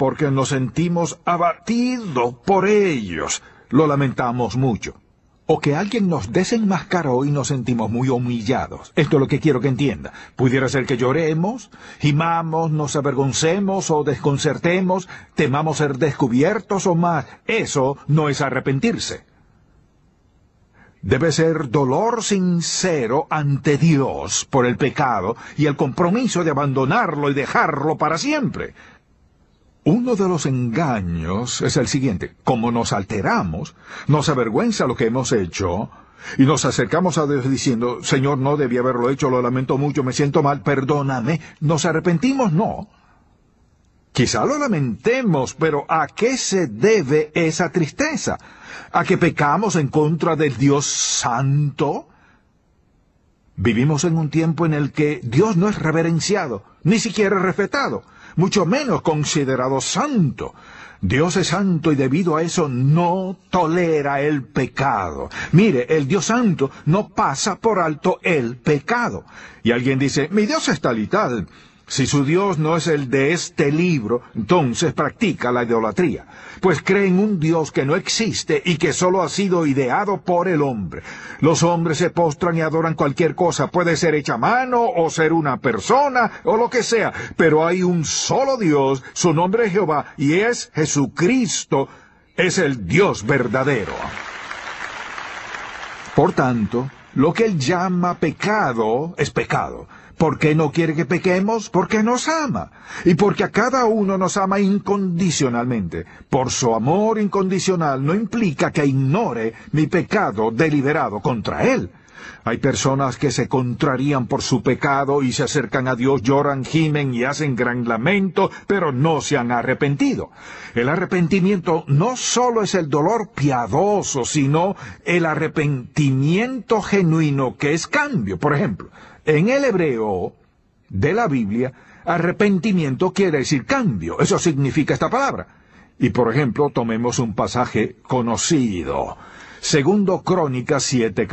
porque nos sentimos abatidos por ellos. Lo lamentamos mucho. O que alguien nos desenmascaró y nos sentimos muy humillados. Esto es lo que quiero que entienda. Pudiera ser que lloremos, gimamos, nos avergoncemos o desconcertemos, temamos ser descubiertos o más. Eso no es arrepentirse. Debe ser dolor sincero ante Dios por el pecado y el compromiso de abandonarlo y dejarlo para siempre. Uno de los engaños es el siguiente. Como nos alteramos, nos avergüenza lo que hemos hecho y nos acercamos a Dios diciendo, Señor, no debí haberlo hecho, lo lamento mucho, me siento mal, perdóname. ¿Nos arrepentimos? No. Quizá lo lamentemos, pero ¿a qué se debe esa tristeza? ¿A que pecamos en contra del Dios Santo? Vivimos en un tiempo en el que Dios no es reverenciado, ni siquiera respetado, mucho menos considerado santo. Dios es santo y debido a eso no tolera el pecado. Mire, el Dios santo no pasa por alto el pecado. Y alguien dice, mi Dios es tal y tal. Si su Dios no es el de este libro, entonces practica la idolatría, pues cree en un Dios que no existe y que solo ha sido ideado por el hombre. Los hombres se postran y adoran cualquier cosa, puede ser hecha a mano o ser una persona o lo que sea, pero hay un solo Dios, su nombre es Jehová y es Jesucristo, es el Dios verdadero. Por tanto, lo que él llama pecado es pecado. ¿Por qué no quiere que pequemos? Porque nos ama. Y porque a cada uno nos ama incondicionalmente. Por su amor incondicional no implica que ignore mi pecado deliberado contra él. Hay personas que se contrarían por su pecado y se acercan a Dios, lloran, gimen y hacen gran lamento, pero no se han arrepentido. El arrepentimiento no solo es el dolor piadoso, sino el arrepentimiento genuino que es cambio. Por ejemplo, en el hebreo de la Biblia, arrepentimiento quiere decir cambio. Eso significa esta palabra. Y por ejemplo, tomemos un pasaje conocido. Segundo Crónicas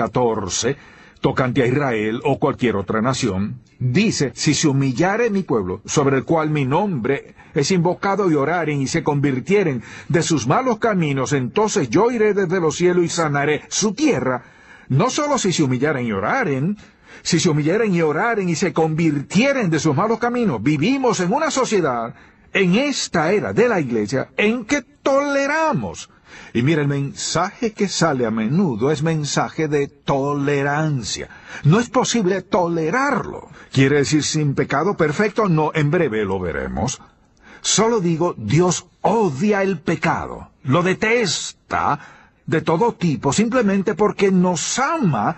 7:14, tocante a Israel o cualquier otra nación, dice, si se humillare mi pueblo, sobre el cual mi nombre es invocado y oraren y se convirtieren de sus malos caminos, entonces yo iré desde los cielos y sanaré su tierra. No solo si se humillaren y oraren, si se humillaren y oraren y se convirtieren de sus malos caminos. Vivimos en una sociedad, en esta era de la iglesia, en que toleramos. Y mira, el mensaje que sale a menudo es mensaje de tolerancia. No es posible tolerarlo. ¿Quiere decir sin pecado perfecto? No, en breve lo veremos. Solo digo, Dios odia el pecado. Lo detesta de todo tipo, simplemente porque nos ama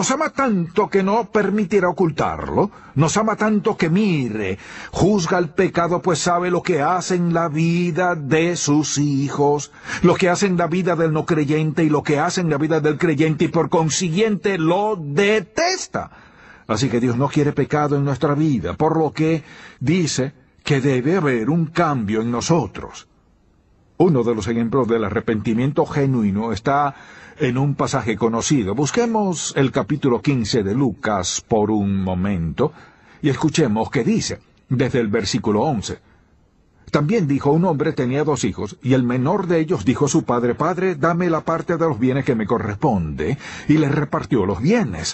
tanto que no permitirá ocultarlo, nos ama tanto que mire, juzga el pecado pues sabe lo que hace en la vida de sus hijos, lo que hace en la vida del no creyente y lo que hace en la vida del creyente y por consiguiente lo detesta. Así que Dios no quiere pecado en nuestra vida, por lo que dice que debe haber un cambio en nosotros. Uno de los ejemplos del arrepentimiento genuino está en un pasaje conocido. Busquemos el capítulo 15 de Lucas por un momento y escuchemos qué dice, desde el versículo 11. También dijo, un hombre tenía 2 hijos, y el menor de ellos dijo a su padre, Padre, dame la parte de los bienes que me corresponde, y le repartió los bienes.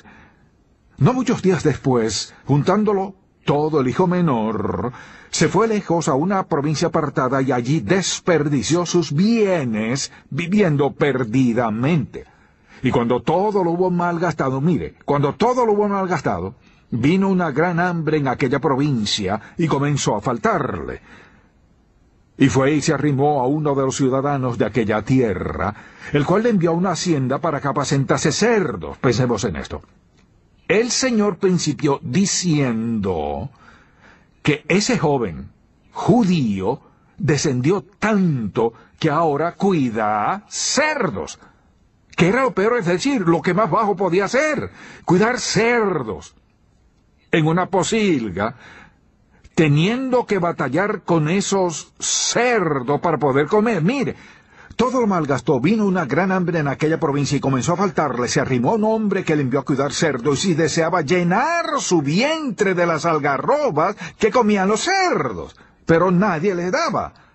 No muchos días después, juntándolo todo, el hijo menor se fue lejos a una provincia apartada y allí desperdició sus bienes viviendo perdidamente. Y cuando todo lo hubo malgastado, vino una gran hambre en aquella provincia y comenzó a faltarle. Y fue y se arrimó a uno de los ciudadanos de aquella tierra, el cual le envió a una hacienda para que apacentase cerdos. Pensemos en esto. El Señor principió diciendo que ese joven judío descendió tanto que ahora cuida cerdos. Que era lo peor, es decir, lo que más bajo podía hacer, cuidar cerdos en una posilga, teniendo que batallar con esos cerdos para poder comer. Mire, todo lo malgastó, vino una gran hambre en aquella provincia y comenzó a faltarle. Se arrimó un hombre que le envió a cuidar cerdos y deseaba llenar su vientre de las algarrobas que comían los cerdos, pero nadie le daba.